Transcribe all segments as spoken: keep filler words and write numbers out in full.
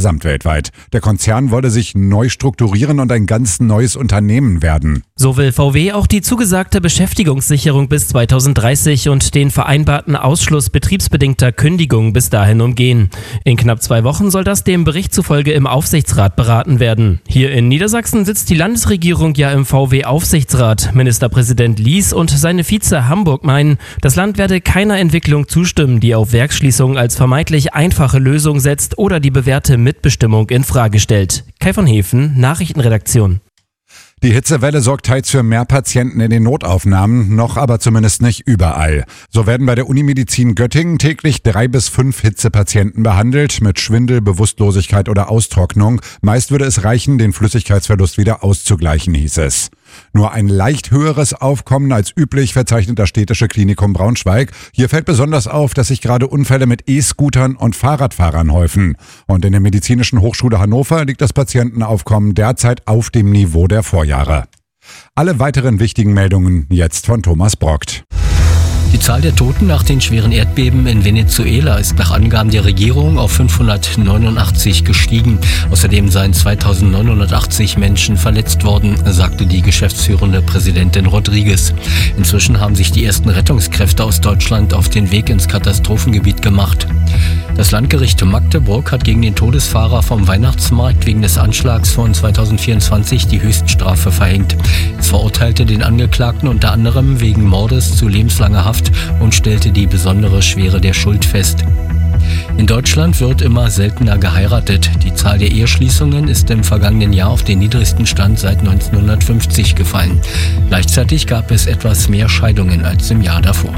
gesamtweltweit. Der Konzern wolle sich neu strukturieren und ein ganz neues Unternehmen werden. So will V W auch die zugesagte Beschäftigungssicherung bis zweitausenddreißig und den vereinbarten Ausschluss betriebsbedingter Kündigungen bis dahin umgehen. In knapp zwei Wochen soll das dem Bericht zufolge im Aufsichtsrat beraten werden. Hier in Niedersachsen sitzt die Landesregierung ja im V W-Aufsichtsrat. Ministerpräsident Lies und seine Vize Hamburg meinen, das Land werde keiner Entwicklung zustimmen, die auf Werksschließungen als vermeintlich einfache Lösung setzt oder die bewährte Mitbestimmung in Frage stellt. Kai von Hefen, Nachrichtenredaktion. Die Hitzewelle sorgt teils für mehr Patienten in den Notaufnahmen, noch aber zumindest nicht überall. So werden bei der Unimedizin Göttingen täglich drei bis fünf Hitzepatienten behandelt, mit Schwindel, Bewusstlosigkeit oder Austrocknung. Meist würde es reichen, den Flüssigkeitsverlust wieder auszugleichen, hieß es. Nur ein leicht höheres Aufkommen als üblich verzeichnet das Städtische Klinikum Braunschweig. Hier fällt besonders auf, dass sich gerade Unfälle mit E-Scootern und Fahrradfahrern häufen. Und in der Medizinischen Hochschule Hannover liegt das Patientenaufkommen derzeit auf dem Niveau der Vorjahre. Alle weiteren wichtigen Meldungen jetzt von Thomas Brockt. Die Zahl der Toten nach den schweren Erdbeben in Venezuela ist nach Angaben der Regierung auf fünfhundertneunundachtzig gestiegen. Außerdem seien zweitausendneunhundertachtzig Menschen verletzt worden, sagte die geschäftsführende Präsidentin Rodriguez. Inzwischen haben sich die ersten Rettungskräfte aus Deutschland auf den Weg ins Katastrophengebiet gemacht. Das Landgericht Magdeburg hat gegen den Todesfahrer vom Weihnachtsmarkt wegen des Anschlags von zweitausendvierundzwanzig die Höchststrafe verhängt. Es verurteilte den Angeklagten unter anderem wegen Mordes zu lebenslanger Haft und stellte die besondere Schwere der Schuld fest. In Deutschland wird immer seltener geheiratet. Die Zahl der Eheschließungen ist im vergangenen Jahr auf den niedrigsten Stand seit neunzehnhundertfünfzig gefallen. Gleichzeitig gab es etwas mehr Scheidungen als im Jahr davor.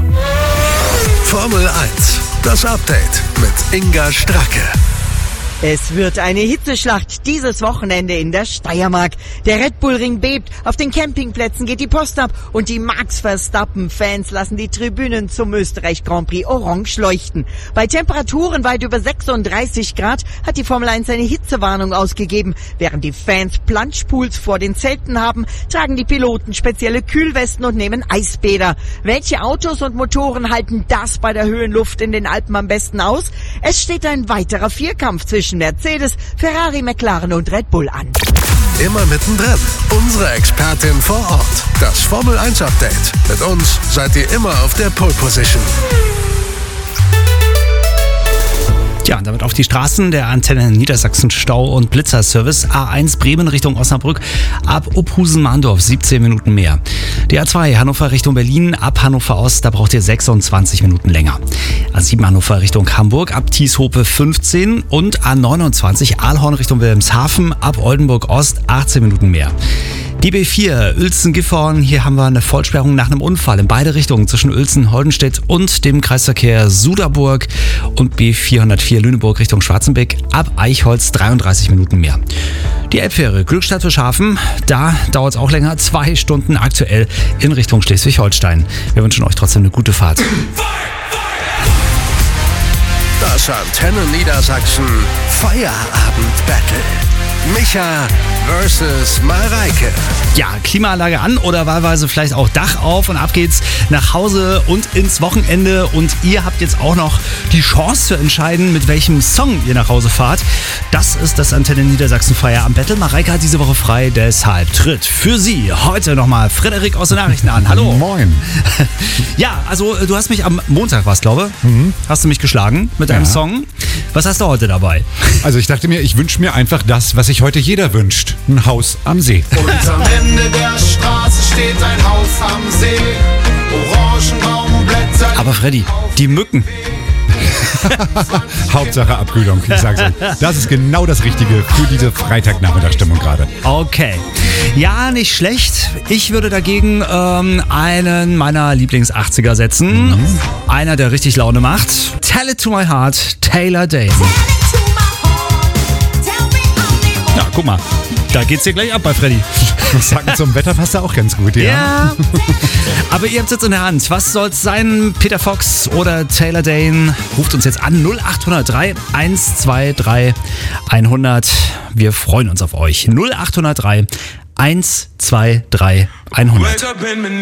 Formel eins, das Update mit Inga Stracke. Es wird eine Hitzeschlacht dieses Wochenende in der Steiermark. Der Red Bull Ring bebt, auf den Campingplätzen geht die Post ab und die Max Verstappen-Fans lassen die Tribünen zum Österreich Grand Prix orange leuchten. Bei Temperaturen weit über sechsunddreißig Grad hat die Formel eins eine Hitzewarnung ausgegeben. Während die Fans Plunge-Pools vor den Zelten haben, tragen die Piloten spezielle Kühlwesten und nehmen Eisbäder. Welche Autos und Motoren halten das bei der Höhenluft in den Alpen am besten aus? Es steht ein weiterer Vierkampf zwischen Mercedes, Ferrari, McLaren und Red Bull an. Immer mittendrin, unsere Expertin vor Ort. Das Formel eins Update. Mit uns seid ihr immer auf der Pole Position. Ja, und damit auf die Straßen der Antenne Niedersachsen Stau- und Blitzerservice. A eins Bremen Richtung Osnabrück ab Uphusen-Mahndorf siebzehn Minuten mehr. Die A zwei Hannover Richtung Berlin ab Hannover Ost, da braucht ihr sechsundzwanzig Minuten länger. A sieben Hannover Richtung Hamburg ab Tieshope fünfzehn und A neunundzwanzig Aalhorn Richtung Wilhelmshaven ab Oldenburg Ost achtzehn Minuten mehr. Die B vier Uelzen-Gifhorn, hier haben wir eine Vollsperrung nach einem Unfall in beide Richtungen zwischen Uelzen-Holdenstedt und dem Kreisverkehr Suderburg und B vierhundertvier Lüneburg Richtung Schwarzenbeck ab Eichholz dreiunddreißig Minuten mehr. Die Elbfähre Glückstadt-Fischhafen, da dauert es auch länger, zwei Stunden aktuell in Richtung Schleswig-Holstein. Wir wünschen euch trotzdem eine gute Fahrt. Das Antenne Niedersachsen Feierabend-Battle. Micha versus Mareike. Ja, Klimaanlage an oder wahlweise vielleicht auch Dach auf und ab geht's nach Hause und ins Wochenende. Und ihr habt jetzt auch noch die Chance zu entscheiden, mit welchem Song ihr nach Hause fahrt. Das ist das Antenne Niedersachsen Feierabend Battle. Mareike hat diese Woche frei, deshalb tritt für sie heute nochmal Frederik aus den Nachrichten an. Hallo. Moin. Ja, also du hast mich am Montag, was glaube Mhm. hast du mich geschlagen mit deinem Ja. Song. Was hast du heute dabei? Also ich dachte mir, ich wünsche mir einfach das, was sich heute jeder wünscht. Ein Haus am See. Und am Ende der Straße steht ein Haus am See. Orangenbaumblätter. Aber Freddy, die Mücken. Hauptsache Abkühlung, ich sag's euch. Das ist genau das Richtige für diese Freitagnachmittagsstimmung gerade. Okay. Ja, nicht schlecht. Ich würde dagegen ähm, einen meiner Lieblings-achtziger setzen. Mhm. Einer, der richtig Laune macht. Tell It To My Heart, Taylor Dayne. Ja, guck mal. Da geht's dir gleich ab bei Freddy. Ich muss sagen, zum Wetter passt er auch ganz gut, ja. Ja. Aber ihr habt's jetzt in der Hand. Was soll's sein? Peter Fox oder Taylor Dayne? Ruft uns jetzt an null acht null drei eins zwei drei hundert. Wir freuen uns auf euch. null acht null drei eins zwei drei hundert.